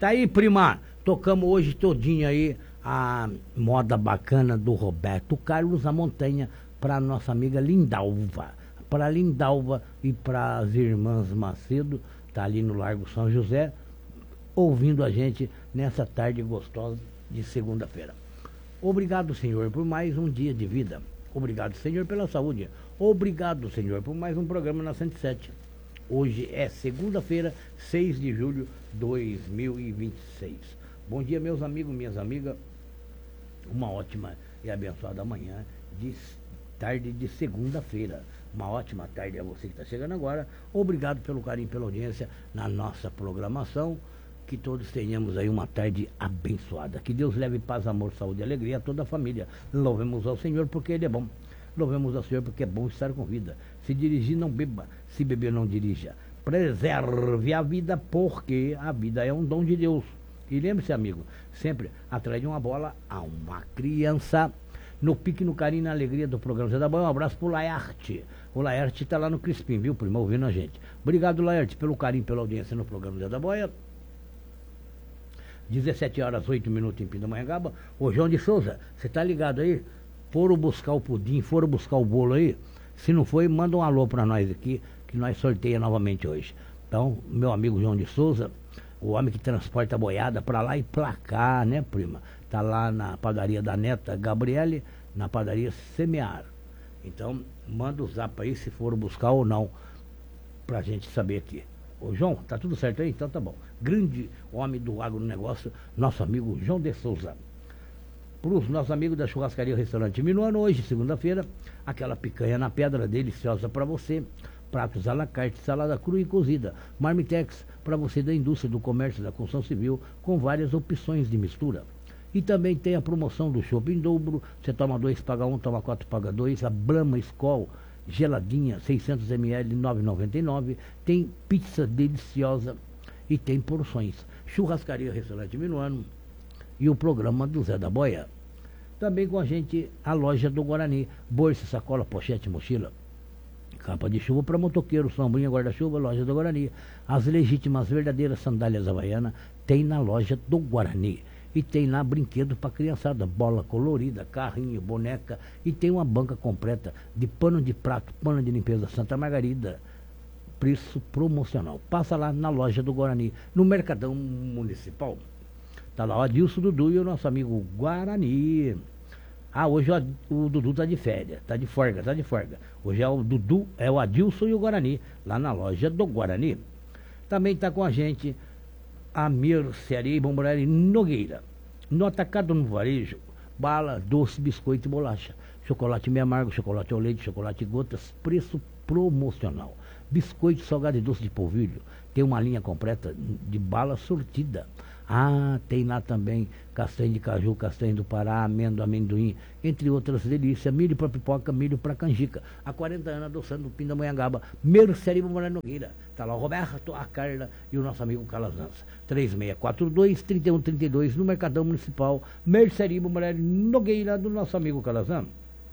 Tá aí, prima. Tocamos hoje todinho aí a moda bacana do Roberto Carlos, a montanha, para nossa amiga Lindalva. Para Lindalva e para as irmãs Macedo, tá ali no Largo São José, ouvindo a gente nessa tarde gostosa de segunda-feira. Obrigado, Senhor, por mais um dia de vida. Obrigado, Senhor, pela saúde. Obrigado, Senhor, por mais um programa na 107. Hoje é segunda-feira, 6 de julho de 2026. Bom dia, meus amigos, minhas amigas. Uma ótima e abençoada manhã de tarde de segunda-feira. Uma ótima tarde a você que está chegando agora. Obrigado pelo carinho, pela audiência na nossa programação. Que todos tenhamos aí uma tarde abençoada. Que Deus leve paz, amor, saúde e alegria a toda a família. Louvemos ao Senhor porque Ele é bom. Louvemos ao Senhor porque é bom estar com vida. Se dirigir, não beba. Se beber, não dirija. Preserve a vida porque a vida é um dom de Deus. E lembre-se, amigo, sempre atrás de uma bola há uma criança. No pique, no carinho, na alegria do programa Zé da Boia. Um abraço pro Laerte. O Laerte está lá no Crispim, viu, primo? Ouvindo a gente. Obrigado, Laerte, pelo carinho, pela audiência no programa Zé da Boia. 17 horas, 8 minutos em Pindamonhangaba. Ô, João de Souza, você tá ligado aí? Foram buscar o pudim, foram buscar o bolo aí. Se não foi, manda um alô para nós aqui, que nós sorteia novamente hoje. Então, meu amigo João de Souza, o homem que transporta a boiada para lá e pra cá, né, prima? Tá lá na padaria da neta Gabriele, na padaria Semear. Então, manda o zap aí se foram buscar ou não, pra gente saber aqui. Ô, João, tá tudo certo aí? Então tá bom. Grande homem do agronegócio, nosso amigo João de Souza. Para os nossos amigos da churrascaria Restaurante Minuano, hoje, segunda-feira, aquela picanha na pedra deliciosa para você, pratos à la carte, salada crua e cozida, marmitex para você da indústria, do comércio, da construção civil, com várias opções de mistura. E também tem a promoção do chopp em dobro, você toma 2, paga 1, toma 4, paga 2, a Brahma Skol, geladinha, 600 ml, R$ 9,99, tem pizza deliciosa e tem porções. Churrascaria Restaurante Minuano e o programa do Zé da Boia. Também com a gente a loja do Guarani, bolsa, sacola, pochete, mochila, capa de chuva para motoqueiro, sombrinha, guarda-chuva, loja do Guarani. As legítimas, verdadeiras sandálias havaianas tem na loja do Guarani. E tem lá brinquedo para criançada, bola colorida, carrinho, boneca. E tem uma banca completa de pano de prato, pano de limpeza Santa Margarida. Preço promocional. Passa lá na loja do Guarani, no Mercadão Municipal. Tá lá o Adilson, Dudu e o nosso amigo Guarani. Ah, hoje o Dudu tá de férias, tá de folga. Hoje é o Dudu, é o Adilson e o Guarani, lá na loja do Guarani. Também tá com a gente a Mercearia Bomboneira Nogueira. No atacado, no varejo, bala, doce, biscoito e bolacha. Chocolate meio amargo, chocolate ao leite, chocolate gotas, preço promocional. Biscoito, salgado e doce de polvilho. Tem uma linha completa de bala sortida. Ah, tem lá também castanha de caju, castanha do Pará, amêndoa, amendoim, entre outras delícias, milho para pipoca, milho para canjica. Há 40 anos adoçando o Pindamonhangaba, Mercearia Bomboneira Nogueira. Está lá o Roberto, a Carla e o nosso amigo Calazans. 3642-3132 no Mercadão Municipal, Mercearia Bomboneira Nogueira, do nosso amigo Calazans.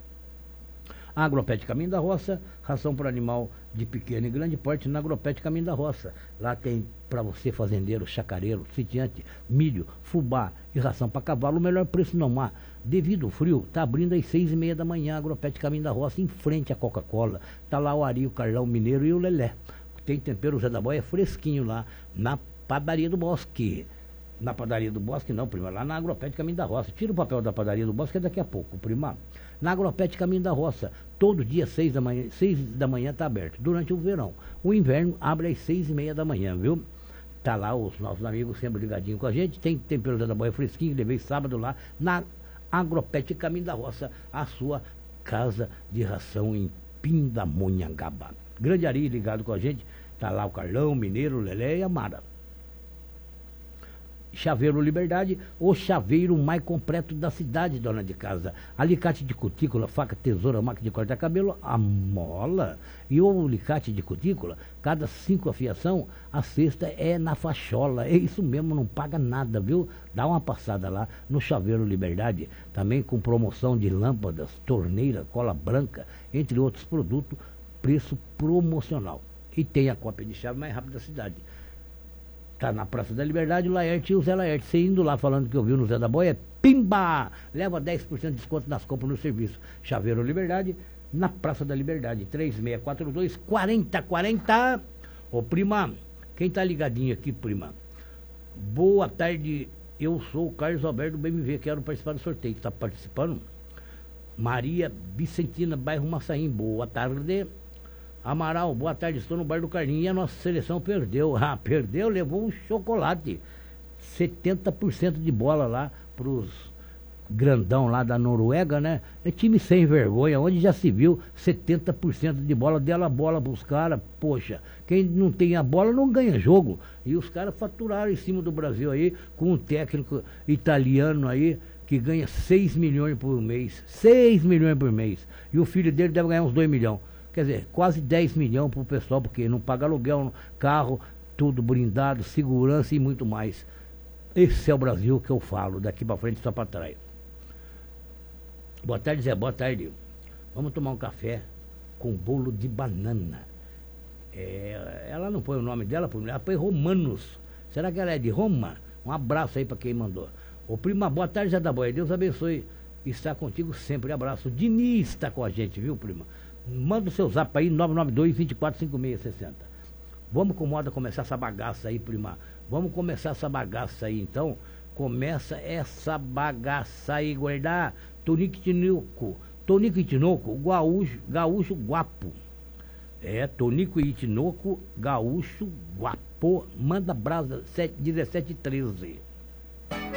Agropet Caminho da Roça, ração para animal de pequeno e grande porte na Agropet Caminho da Roça. Lá tem para você, fazendeiro, chacareiro, sitiante, milho, fubá e ração para cavalo. O melhor preço não há. Devido ao frio, está abrindo às 6h30 da manhã, Agropet Caminho da Roça, em frente à Coca-Cola. Está lá o Ari, o Carlão, o Mineiro e o Lelé. Tem tempero Zé da Boia fresquinho lá, na padaria do Bosque. Na padaria do Bosque não, prima, lá na Agropet Caminho da Roça. Tira o papel da padaria do Bosque, é daqui a pouco, prima. Na Agropet Caminho da Roça, todo dia 6 da manhã está aberto, durante o verão. O inverno abre às 6h30 da manhã, viu? Tá lá os nossos amigos sempre ligadinhos com a gente. Tem tempero Zé da Boia fresquinho, levei sábado lá na Agropet Caminho da Roça, a sua casa de ração em Pindamonhangaba. Grande Ari ligado com a gente, tá lá o Carlão, o Mineiro, o Lelé e a Mara. Chaveiro Liberdade, o chaveiro mais completo da cidade, dona de casa. Alicate de cutícula, faca, tesoura, máquina de cortar cabelo, a mola. E o alicate de cutícula, cada 5 afiação, a sexta é na fachola. É isso mesmo, não paga nada, viu? Dá uma passada lá no Chaveiro Liberdade, também com promoção de lâmpadas, torneira, cola branca, entre outros produtos, preço promocional. E tem a cópia de chave mais rápida da cidade. Tá na Praça da Liberdade, o Laerte e o Zé Laerte. Você indo lá falando que eu vi no Zé da Boia, pimba! Leva 10% de desconto nas compras no serviço. Chaveiro Liberdade, na Praça da Liberdade. 3642-4040. Ô, prima, quem tá ligadinho aqui, prima? Boa tarde, eu sou o Carlos Alberto do BMV, quero participar do sorteio. Tá participando? Maria Vicentina, bairro Massaim, boa tarde. Amaral, boa tarde, estou no Bar do Carlinhos e a nossa seleção perdeu. Ah, perdeu, levou um chocolate. 70% de bola lá pros grandão lá da Noruega, né? É time sem vergonha, onde já se viu 70% de bola, dela bola pros caras. Poxa, quem não tem a bola não ganha jogo. E os caras faturaram em cima do Brasil aí, com um técnico italiano aí, que ganha 6 milhões por mês. 6 milhões por mês. E o filho dele deve ganhar uns 2 milhões. Quer dizer, quase 10 milhões pro pessoal, porque não paga aluguel, carro, tudo blindado, segurança e muito mais. Esse é o Brasil que eu falo, daqui pra frente só pra trás. Boa tarde, Zé, boa tarde. Vamos tomar um café com bolo de banana. Ela não põe o nome dela, ela põe Romanos. Será que ela é de Roma? Um abraço aí pra quem mandou. Ô prima, boa tarde, Zé da Boia. Deus abençoe. Está contigo sempre. Abraço. Diniz está com a gente, viu, prima? Manda o seu zap aí, 992-245660. Vamos com moda começar essa bagaça aí, prima. Vamos começar essa bagaça aí, então. Começa essa bagaça aí, guardar. Tonico e Tinoco, gaúcho guapo. Tonico e Tinoco, gaúcho guapo. Manda brasa 1713.